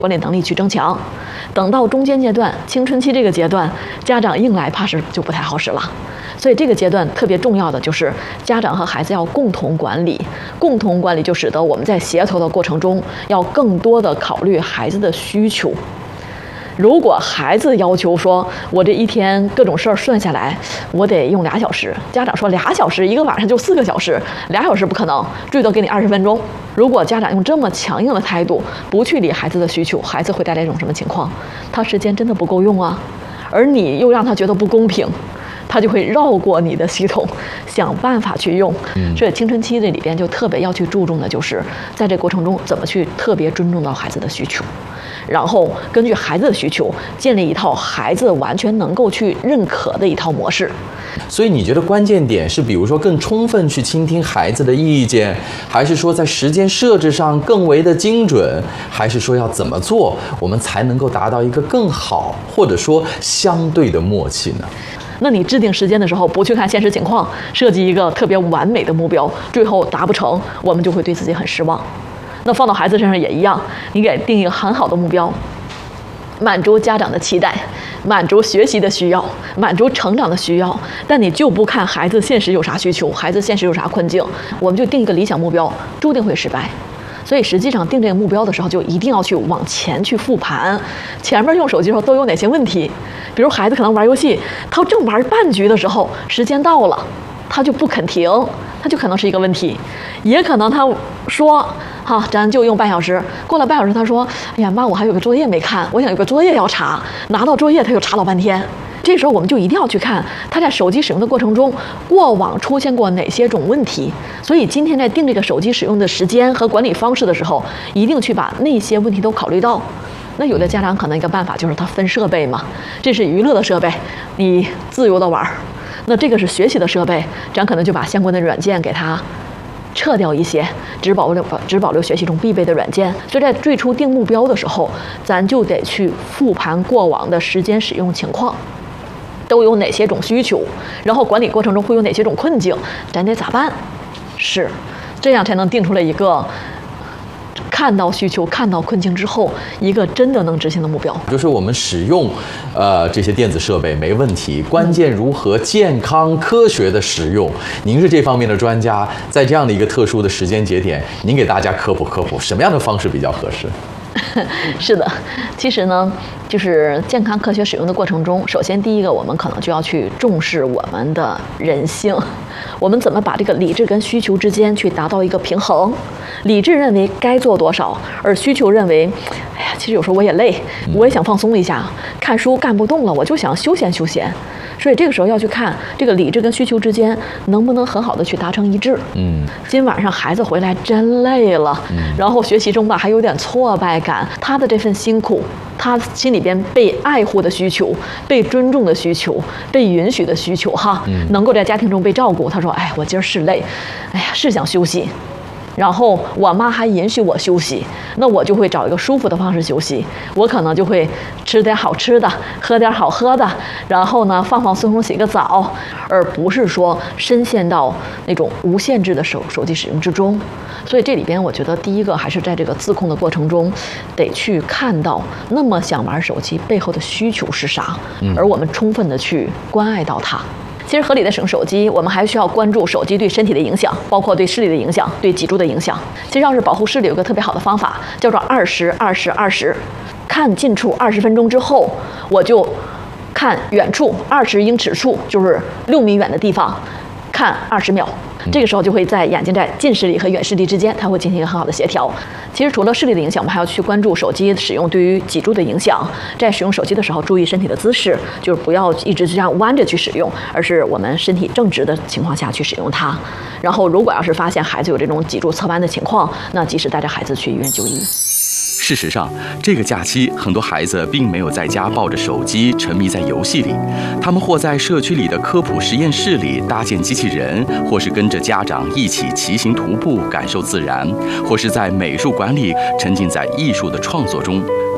管理能力去增强。等到中间阶段，青春期这个阶段，家长硬来怕是就不太好使了。所以这个阶段特别重要的就是家长和孩子要共同管理，共同管理就使得我们在协调的过程中要更多的考虑孩子的需求。如果孩子要求说，我这一天各种事儿算下来，我得用2小时，家长说2小时，一个晚上就4个小时，2小时不可能，最多给你20分钟。如果家长用这么强硬的态度，不去理孩子的需求，孩子会带来一种什么情况？他时间真的不够用啊，而你又让他觉得不公平，他就会绕过你的系统，想办法去用。所以青春期这里边就特别要去注重的就是在这过程中怎么去特别尊重到孩子的需求，然后根据孩子的需求建立一套孩子完全能够去认可的一套模式。 所以你觉得关键点是，比如说更充分去倾听孩子的意见，还是说在时间设置上更为的精准，还是说要怎么做我们才能够达到一个更好或者说相对的默契呢？ 那你制定时间的时候，不去看现实情况，设计一个特别完美的目标，最后达不成，我们就会对自己很失望。那放到孩子身上也一样，你给定一个很好的目标，满足家长的期待，满足学习的需要，满足成长的需要，但你就不看孩子现实有啥需求，孩子现实有啥困境，我们就定一个理想目标，注定会失败。所以实际上定这个目标的时候，就一定要去往前去复盘，前面用手机的时候都有哪些问题。比如孩子可能玩游戏，他正玩半局的时候，时间到了，他就不肯停，他就可能是一个问题。也可能他说好，咱就用半小时，过了半小时他说，哎呀妈，我还有个作业没看，我想有个作业要查，拿到作业他又查老半天。这时候我们就一定要去看他在手机使用的过程中过往出现过哪些种问题。所以今天在定这个手机使用的时间和管理方式的时候，一定去把那些问题都考虑到。那有的家长可能一个办法就是他分设备嘛，这是娱乐的设备，你自由的玩；那这个是学习的设备，咱可能就把相关的软件给他撤掉一些，只保留学习中必备的软件。所以在最初定目标的时候，咱就得去复盘过往的时间使用情况，都有哪些种需求，然后管理过程中会有哪些种困境，咱得咋办？是，这样才能定出来一个看到需求、看到困境之后，一个真的能执行的目标。 就是我们使用这些电子设备没问题，关键如何健康科学的使用。您是这方面的专家，在这样的一个特殊的时间节点，您给大家科普什么样的方式比较合适？ 是的，其实呢，就是健康科学使用的过程中，首先第一个，我们可能就要去重视我们的人性，我们怎么把这个理智跟需求之间去达到一个平衡。理智认为该做多少，而需求认为，哎呀，其实有时候我也累，我也想放松一下，看书干不动了，我就想休闲休闲。所以这个时候要去看这个理智跟需求之间能不能很好的去达成一致。今晚上孩子回来真累了，然后学习中吧还有点挫败感，他的这份辛苦，他心里边被爱护的需求，被尊重的需求，被允许的需求哈，能够在家庭中被照顾。他说，哎，我今儿是累，哎呀，是想休息。然后我妈还允许我休息，那我就会找一个舒服的方式休息。我可能就会吃点好吃的，喝点好喝的，然后呢放放松松洗个澡，而不是说深陷到那种无限制的手机使用之中。所以这里边我觉得第一个还是在这个自控的过程中，得去看到那么想玩手机背后的需求是啥，而我们充分的去关爱到它。其实合理的使用手机，我们还需要关注手机对身体的影响，包括对视力的影响，对脊柱的影响。其实要是保护视力，有个特别好的方法，叫做20-20-20。看近处20分钟之后，我就看远处20英尺处，就是6米远的地方，看20秒。这个时候就会在眼睛在近视力和远视力之间，它会进行一个很好的协调。其实除了视力的影响，我们还要去关注手机使用对于脊柱的影响。在使用手机的时候，注意身体的姿势，就是不要一直这样弯着去使用，而是我们身体正直的情况下去使用它。然后，如果要是发现孩子有这种脊柱侧弯的情况，那及时带着孩子去医院就医。 事实上，这个假期很多孩子并没有在家抱着手机沉迷在游戏里，他们或在社区里的科普实验室里搭建机器人，或是跟着家长一起骑行徒步感受自然，或是在美术馆里沉浸在艺术的创作中。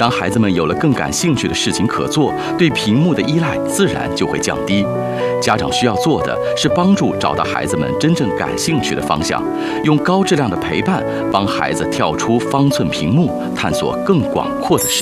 当孩子们有了更感兴趣的事情可做，对屏幕的依赖自然就会降低。家长需要做的是帮助找到孩子们真正感兴趣的方向，用高质量的陪伴帮孩子跳出方寸屏幕，探索更广阔的世界。